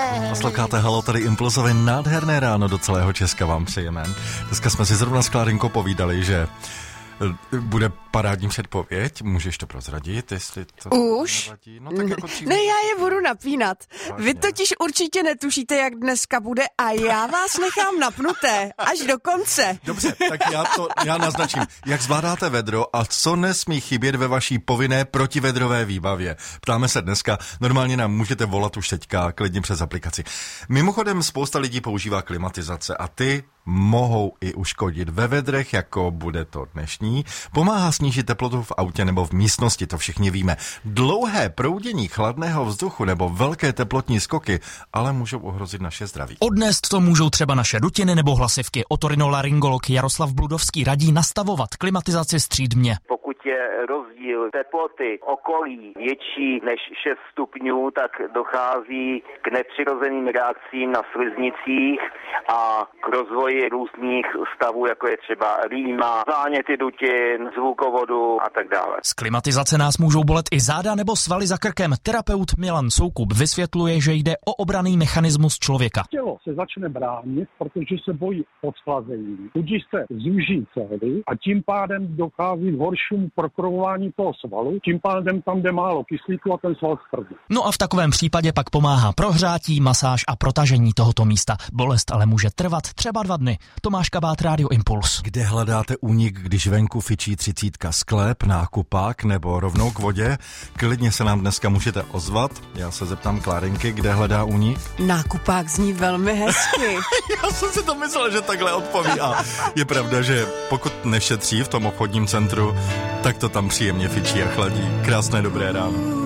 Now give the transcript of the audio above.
Posloucháte Halo, tady Impulzové nádherné ráno do celého Česka vám přejeme. Dneska jsme si zrovna s Klárinkou povídali, že bude parádní předpověď. Můžeš to prozradit, jestli to už? No, tak jako Ne, já je budu napínat. Vážně? Vy totiž určitě netušíte, jak dneska bude a já vás nechám napnuté až do konce. Dobře, tak já naznačím. Jak zvládáte vedro a co nesmí chybět ve vaší povinné protivedrové výbavě? Ptáme se dneska. Normálně nám můžete volat už teďka, klidně přes aplikaci. Mimochodem spousta lidí používá klimatizace a ty mohou i uškodit ve vedrech, jako bude to dnešní. Pomáhá snížit teplotu v autě nebo v místnosti, to všichni víme. Dlouhé proudění chladného vzduchu nebo velké teplotní skoky ale můžou ohrozit naše zdraví. Odnést to můžou třeba naše dutiny nebo hlasivky. Otorinolaryngolog Jaroslav Bludovský radí nastavovat klimatizaci střídmě. Pokud je rozdíl teploty okolí větší než 6 stupňů, tak dochází k nepřirozeným reakcím na sliznicích a k rozvoji různých stavů, jako je třeba rýma, záněty dutin, zvukovodu a tak dále. Z klimatizace nás můžou bolet i záda nebo svaly za krkem. Terapeut Milan Soukup vysvětluje, že jde o obranný mechanismus člověka. Tělo se začne bránit, protože se bojí podchlazení. Tudíž se zúží cévy a tím pádem dochází k horšímu prokrovování toho svalu. Tím pádem tam jde málo kyslíku a ten sval stvrdne. No a v takovém případě pak pomáhá prohřátí, masáž a protažení tohoto místa. Bolest ale může trvat třeba 2 dny. Tomáš Kabát, Rádio Impuls. Kde hledáte únik, když venku fičí 30? Sklep, nákupák nebo rovnou k vodě? Klidně se nám dneska můžete ozvat. Já se zeptám Klárinky, kde hledá únik. Nákupák zní velmi hezky. Já jsem si to myslel, že takhle odpoví. A je pravda, že pokud nešetří v tom obchodním centru, tak to tam příjemně fičí a chladí. Krásné dobré ráno.